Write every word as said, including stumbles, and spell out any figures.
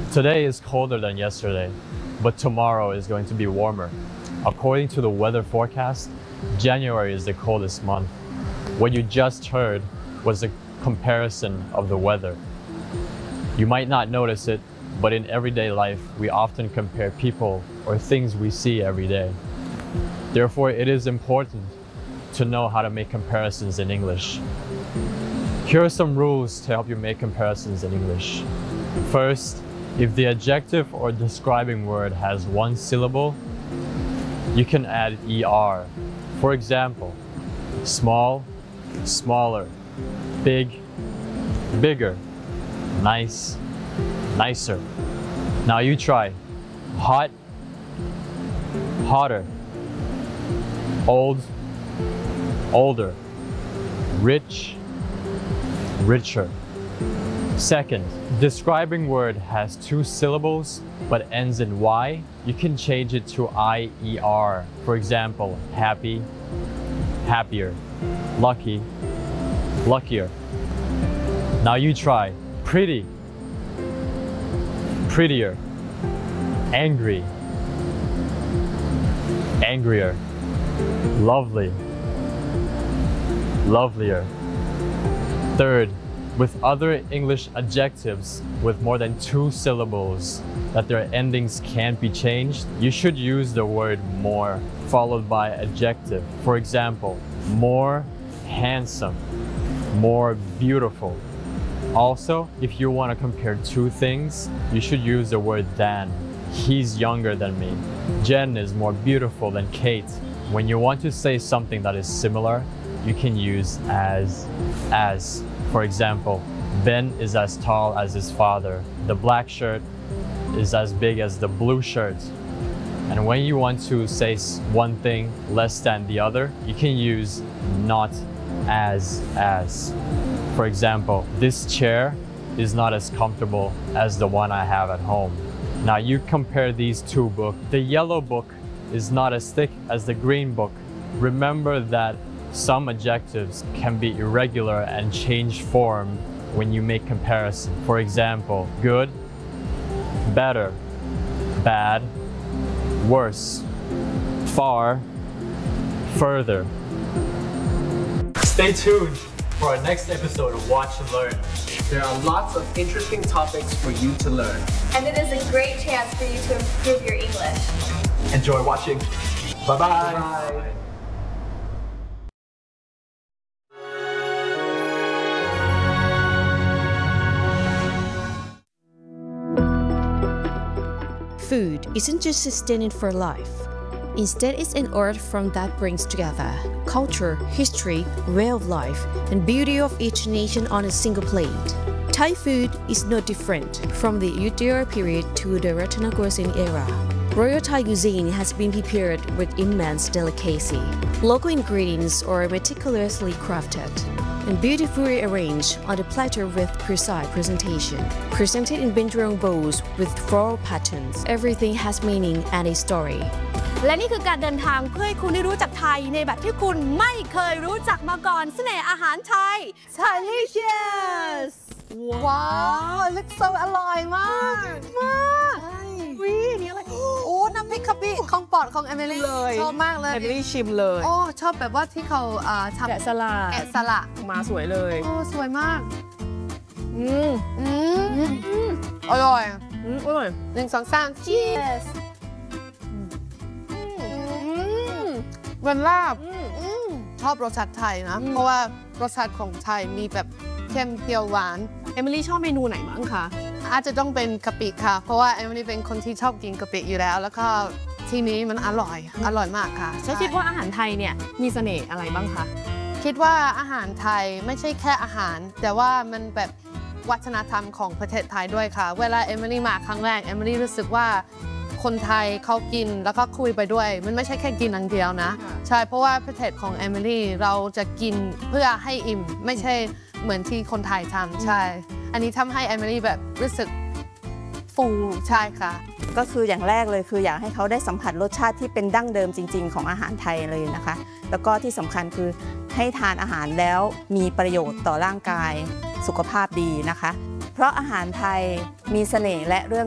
Today is colder than yesterday, but tomorrow is going to be warmer. According to the weather forecast, January is the coldest month. What you just heard was a comparison of the weather. You might not notice it, but in everyday life, we often compare people or things we see every day. Therefore, it is important to know how to make comparisons in English. Here are some rules to help you make comparisons in English. First, if the adjective or describing word has one syllable, you can add er. For example, small, smaller, big, bigger, nice, nicer. Now you try. Hot, hotter, old, older, rich, richer. Second, describing word has two syllables but ends in y. You can change it to I E R. For example, happy, happier, lucky, luckier. Now you try. Pretty, prettier, angry, angrier, lovely, lovelier. Third, with other English adjectives with more than two syllables that their endings can't be changed, you should use the word more followed by adjective. For example, more handsome, more beautiful. Also, if you want to compare two things, you should use the word than. He's younger than me. Jen is more beautiful than Kate. When you want to say something that is similar, you can use as, as. For example, Ben is as tall as his father. The black shirt is as big as the blue shirt. And when you want to say one thing less than the other, you can use not as, as. For example, this chair is not as comfortable as the one I have at home. Now you compare these two books. The yellow book is not as thick as the green book. Remember that some adjectives can be irregular and change form when you make comparison. For example, good, better, bad, worse, far, further. Stay tuned for our next episode of Watch and Learn. There are lots of interesting topics for you to learn. And it is a great chance for you to improve your English. Enjoy watching. Bye-bye. Bye. Food isn't just sustained for life. Instead, it's an art form that brings together culture, history, way of life, and beauty of each nation on a single plate. Thai food is no different from the Yuddhaya period to the Rattanakosin era. Royal Thai cuisine has been prepared with immense delicacy. Local ingredients are meticulously crafted and beautifully arranged on the platter with precise presentation. Presented in bindrong bowls with floral patterns, everything has meaning and a story. และนี่คือการเดินทางเพื่อให้คุณได้รู้จักไทยในแบบที่คุณไม่เคยรู้จักมาก่อนเสน่ห์อาหารไทย Delicious ว้าวลึกโซอร่อยมากมากวินี่อะไรโอ้น้ำพริกกะปิของปอดของเอมิลี่เลยชอบมากเลยเอมิลี่ชิมเลยโอ้ชอบแบบว่าที่เขาทำแกะสลักแกะสลักมาสวยเลยโอ้สวยมากอืมอืมอร่อยอืมอร่อยหนึ่งสองสาม Cheersเป็นลาบชอบรสชาติไทยนะเพราะว่ารสชาติของไทยมีแบบเค็มเปรี้ยวหวานเอมิลี่ชอบเมนูไหนบ้างคะอาจจะต้องเป็นกะปิค่ะเพราะว่าเอมิลี่เป็นคนที่ชอบกินกะปิอยู่แล้วแล้วก็ที่นี้มันอร่อยอร่อยมากค่ะแล้วคิดว่าอาหารไทยเนี่ยมีเสน่ห์อะไรบ้างคะคิดว่าอาหารไทยไม่ใช่แค่อาหารแต่ว่ามันแบบวัฒนธรรมของประเทศไทยด้วยค่ะเวลาเอมิลี่มาครั้งแรกเอมิลี่รู้สึกว่าคนไทยเขากินแล้วก็คุยไปด้วยมันไม่ใช่แค่กินอย่างเดียวนะใช่เพราะว่าประเทศของเอมิลี่เราจะกินเพื่อให้อิ่มไม่ใช่เหมือนที่คนไทยทำใช่อันนี้ทำให้เอมิลี่แบบรู้สึกฟูใช่ค่ะก็คืออย่างแรกเลยคืออยากให้เขาได้สัมผัสรสชาติที่เป็นดั้งเดิมจริงๆของอาหารไทยเลยนะคะแล้วก็ที่สำคัญคือให้ทานอาหารแล้วมีประโยชน์ต่อร่างกายสุขภาพดีนะคะเพราะอาหารไทยมีเสน่ห์และเรื่อง